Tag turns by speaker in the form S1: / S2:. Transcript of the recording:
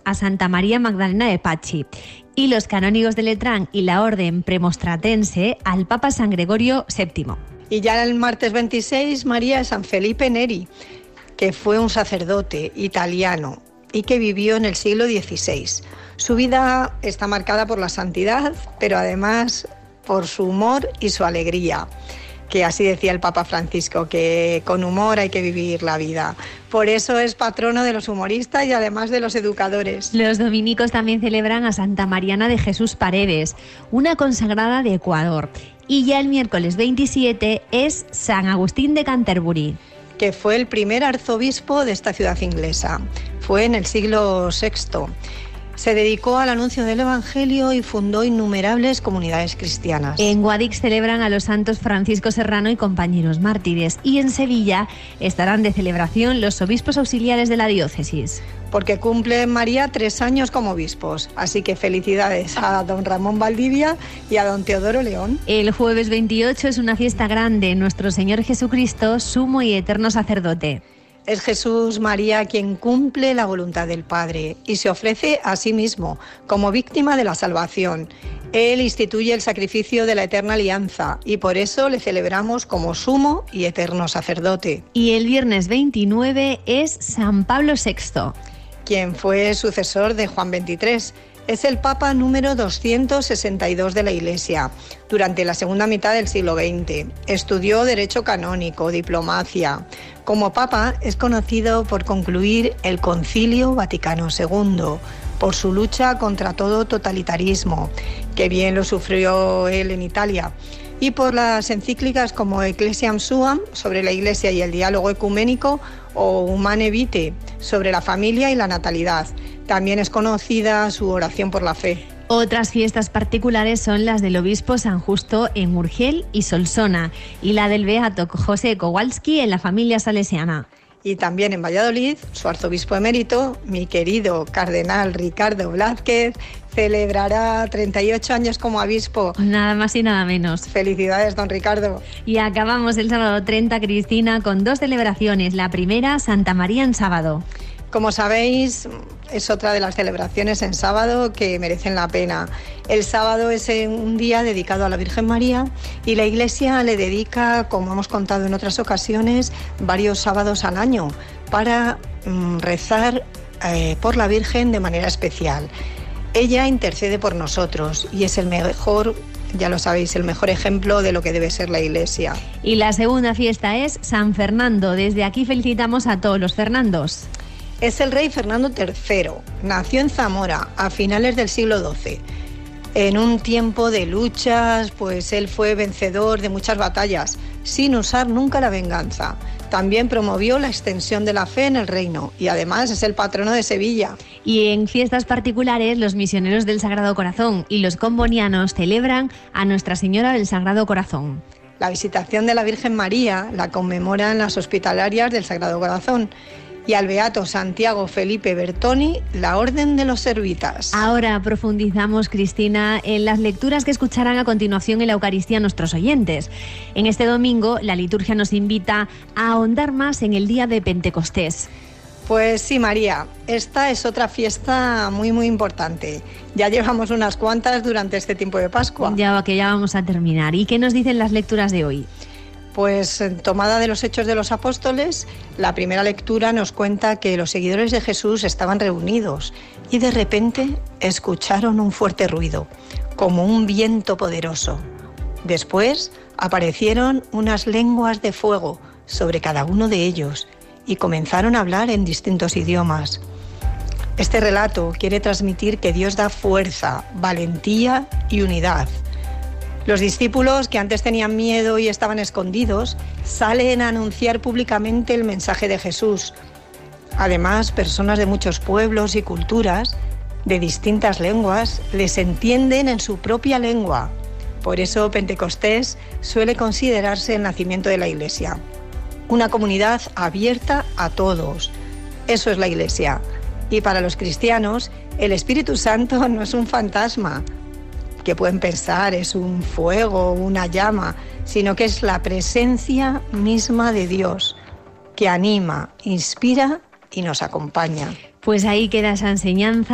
S1: a Santa María Magdalena de Pachi y los canónigos de Letrán y la Orden Premonstratense al Papa San Gregorio VII.
S2: Y ya el martes 26, María, San Felipe Neri, que fue un sacerdote italiano y que vivió en el siglo XVI. Su vida está marcada por la santidad, pero además por su humor y su alegría, que así decía el Papa Francisco, que con humor hay que vivir la vida. Por eso es patrono de los humoristas y además de los educadores.
S1: Los dominicos también celebran a Santa Mariana de Jesús Paredes, una consagrada de Ecuador. Y ya el miércoles 27 es San Agustín de Canterbury,
S2: que fue el primer arzobispo de esta ciudad inglesa. Fue en el siglo VI. Se dedicó al anuncio del Evangelio y fundó innumerables comunidades cristianas.
S1: En Guadix celebran a los santos Francisco Serrano y compañeros mártires. Y en Sevilla estarán de celebración los obispos auxiliares de la diócesis.
S2: Porque cumple María 3 años como obispos. Así que felicidades a don Ramón Valdivia y a don Teodoro León.
S1: El jueves 28 es una fiesta grande. Nuestro Señor Jesucristo, sumo y eterno sacerdote.
S2: Es Jesús María quien cumple la voluntad del Padre y se ofrece a sí mismo como víctima de la salvación. Él instituye el sacrificio de la eterna alianza y por eso le celebramos como sumo y eterno sacerdote.
S1: Y el viernes 29 es San Pablo VI,
S2: quien fue sucesor de Juan XXIII. Es el Papa número 262 de la Iglesia durante la segunda mitad del siglo XX. Estudió Derecho Canónico, Diplomacia. Como Papa es conocido por concluir el Concilio Vaticano II, por su lucha contra todo totalitarismo, que bien lo sufrió él en Italia, y por las encíclicas como Ecclesiam Suam, sobre la Iglesia y el diálogo ecuménico, o Humane Vitae, sobre la familia y la natalidad. También es conocida su oración por la fe.
S1: Otras fiestas particulares son las del obispo San Justo en Urgel y Solsona y la del beato José Kowalski en la familia salesiana.
S2: Y también en Valladolid, su arzobispo emérito, mi querido cardenal Ricardo Blázquez, celebrará 38 años como obispo.
S1: Nada más y nada menos.
S2: Felicidades, don Ricardo.
S1: Y acabamos el sábado 30, Cristina, con 2 celebraciones. La primera, Santa María en sábado.
S2: Como sabéis, es otra de las celebraciones en sábado que merecen la pena. El sábado es un día dedicado a la Virgen María y la Iglesia le dedica, como hemos contado en otras ocasiones, varios sábados al año para rezar por la Virgen de manera especial. Ella intercede por nosotros y es el mejor, ya lo sabéis, el mejor ejemplo de lo que debe ser la Iglesia.
S1: Y la segunda fiesta es San Fernando. Desde aquí felicitamos a todos los Fernandos.
S2: Es el rey Fernando III. Nació en Zamora a finales del siglo XII. En un tiempo de luchas, pues él fue vencedor de muchas batallas, sin usar nunca la venganza. También promovió la extensión de la fe en el reino y además es el patrono de Sevilla.
S1: Y en fiestas particulares, los misioneros del Sagrado Corazón y los combonianos celebran a Nuestra Señora del Sagrado Corazón.
S2: La visitación de la Virgen María la conmemoran las hospitalarias del Sagrado Corazón. Y al beato Santiago Felipe Bertoni, la Orden de los Servitas.
S1: Ahora profundizamos, Cristina, en las lecturas que escucharán a continuación en la Eucaristía nuestros oyentes. En este domingo, la liturgia nos invita a ahondar más en el día de Pentecostés.
S2: Pues sí, María, esta es otra fiesta muy, muy importante. Ya llevamos unas cuantas durante este tiempo de Pascua.
S1: Ya vamos a terminar. ¿Y qué nos dicen las lecturas de hoy?
S2: Pues tomada de los Hechos de los Apóstoles, la primera lectura nos cuenta que los seguidores de Jesús estaban reunidos y de repente escucharon un fuerte ruido, como un viento poderoso. Después aparecieron unas lenguas de fuego sobre cada uno de ellos y comenzaron a hablar en distintos idiomas. Este relato quiere transmitir que Dios da fuerza, valentía y unidad. Los discípulos, que antes tenían miedo y estaban escondidos, salen a anunciar públicamente el mensaje de Jesús. Además, personas de muchos pueblos y culturas, de distintas lenguas, les entienden en su propia lengua. Por eso Pentecostés suele considerarse el nacimiento de la Iglesia. Una comunidad abierta a todos. Eso es la Iglesia. Y para los cristianos, el Espíritu Santo no es un fantasma, que pueden pensar es un fuego, una llama, sino que es la presencia misma de Dios, que anima, inspira y nos acompaña.
S1: Pues ahí queda esa enseñanza.